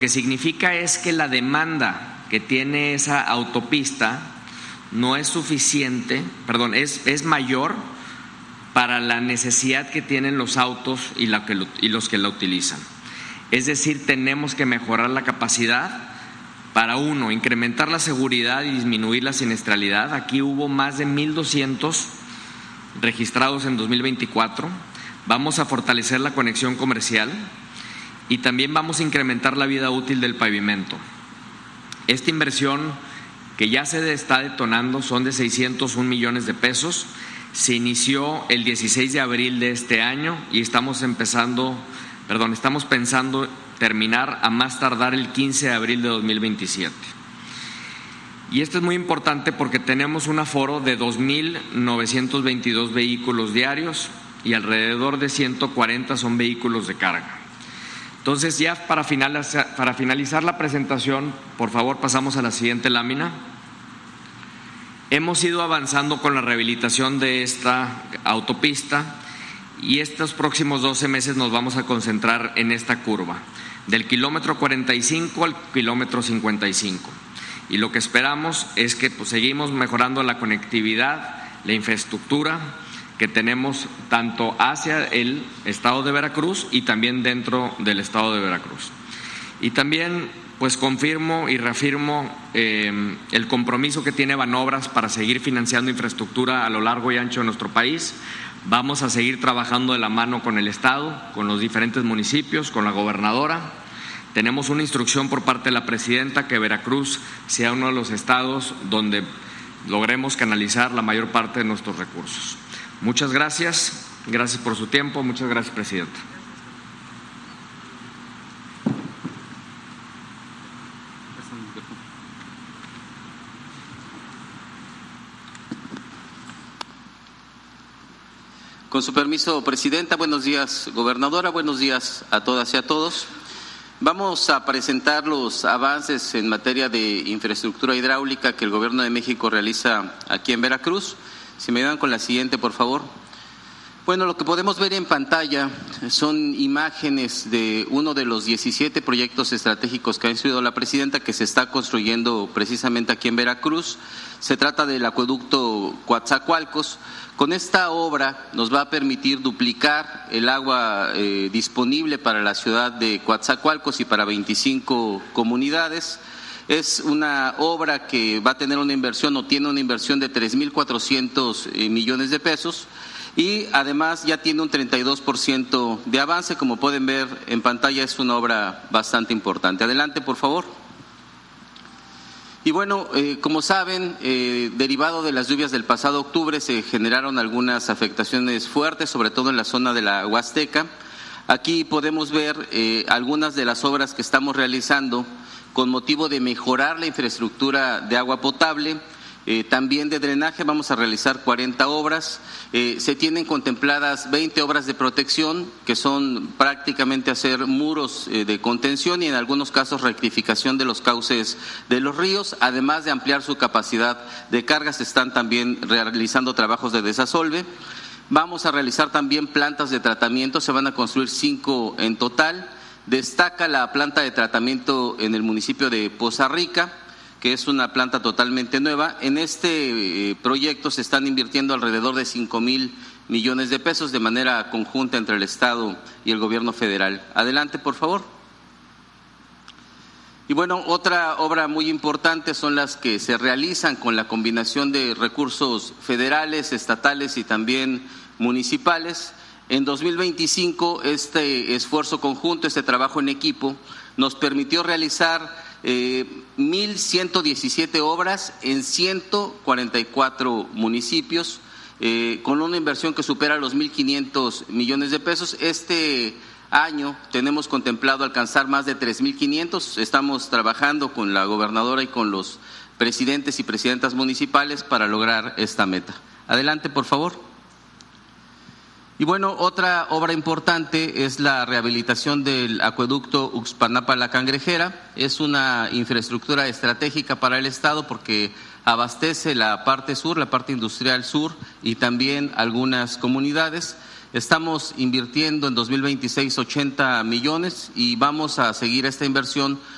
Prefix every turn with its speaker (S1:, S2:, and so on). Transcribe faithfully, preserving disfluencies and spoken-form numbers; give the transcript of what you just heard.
S1: que significa es que la demanda que tiene esa autopista no es suficiente, perdón, es, es mayor para la necesidad que tienen los autos y, la que lo, y los que la utilizan. Es decir, tenemos que mejorar la capacidad para, uno, incrementar la seguridad y disminuir la siniestralidad. Aquí hubo más de mil doscientos registrados en dos mil veinticuatro. Vamos a fortalecer la conexión comercial y también vamos a incrementar la vida útil del pavimento. Esta inversión que ya se está detonando son de seiscientos un millones de pesos. Se inició el dieciséis de abril de este año y estamos empezando, perdón, estamos pensando terminar a más tardar el quince de abril de dos mil veintisiete. Y esto es muy importante porque tenemos un aforo de dos mil novecientos veintidós vehículos diarios y alrededor de ciento cuarenta son vehículos de carga. Entonces, ya para finalizar, para finalizar la presentación, por favor, pasamos a la siguiente lámina. Hemos ido avanzando con la rehabilitación de esta autopista y estos próximos doce meses nos vamos a concentrar en esta curva, del kilómetro cuarenta y cinco al kilómetro cincuenta y cinco. Y lo que esperamos es que pues, seguimos mejorando la conectividad, la infraestructura que tenemos tanto hacia el estado de Veracruz y también dentro del estado de Veracruz. Y también pues confirmo y reafirmo eh, el compromiso que tiene Banobras para seguir financiando infraestructura a lo largo y ancho de nuestro país. Vamos a seguir trabajando de la mano con el Estado, con los diferentes municipios, con la gobernadora. Tenemos una instrucción por parte de la presidenta que Veracruz sea uno de los estados donde logremos canalizar la mayor parte de nuestros recursos. Muchas gracias, gracias por su tiempo, muchas gracias, presidenta.
S2: Con su permiso, presidenta, buenos días, gobernadora, buenos días a todas y a todos. Vamos a presentar los avances en materia de infraestructura hidráulica que el Gobierno de México realiza aquí en Veracruz. Si me ayudan con la siguiente, por favor. Bueno, lo que podemos ver en pantalla son imágenes de uno de los diecisiete proyectos estratégicos que ha instruido la presidenta que se está construyendo precisamente aquí en Veracruz. Se trata del acueducto Coatzacoalcos. Con esta obra nos va a permitir duplicar el agua eh, disponible para la ciudad de Coatzacoalcos y para veinticinco comunidades. Es una obra que va a tener una inversión o tiene una inversión de tres mil cuatrocientos millones de pesos y además ya tiene un treinta y dos por ciento de avance. Como pueden ver en pantalla, es una obra bastante importante. Adelante, por favor. Y bueno, eh, como saben, eh, derivado de las lluvias del pasado octubre se generaron algunas afectaciones fuertes, sobre todo en la zona de la Huasteca. Aquí podemos ver eh, algunas de las obras que estamos realizando con motivo de mejorar la infraestructura de agua potable. Eh, también de drenaje vamos a realizar cuarenta obras, eh, se tienen contempladas veinte obras de protección que son prácticamente hacer muros eh, de contención y en algunos casos rectificación de los cauces de los ríos, además de ampliar su capacidad de carga. Se están también realizando trabajos de desasolve. Vamos a realizar también plantas de tratamiento, se van a construir cinco en total. Destaca la planta de tratamiento en el municipio de Poza Rica, que es una planta totalmente nueva. En este eh, proyecto se están invirtiendo alrededor de cinco mil millones de pesos de manera conjunta entre el Estado y el Gobierno federal. Adelante, por favor. Y bueno, otra obra muy importante son las que se realizan con la combinación de recursos federales, estatales y también municipales. En dos mil veinticinco, este esfuerzo conjunto, este trabajo en equipo, nos permitió realizar Eh, mil ciento diecisiete obras en ciento cuarenta y cuatro municipios, eh, con una inversión que supera los mil quinientos millones de pesos. Este año tenemos contemplado alcanzar más de tres mil quinientos. Estamos trabajando con la gobernadora y con los presidentes y presidentas municipales para lograr esta meta. Adelante, por favor. Y bueno, otra obra importante es la rehabilitación del acueducto Uxpanapa-La Cangrejera. Es una infraestructura estratégica para el Estado porque abastece la parte sur, la parte industrial sur y también algunas comunidades. Estamos invirtiendo en dos mil veintiséis ochenta millones y vamos a seguir esta inversión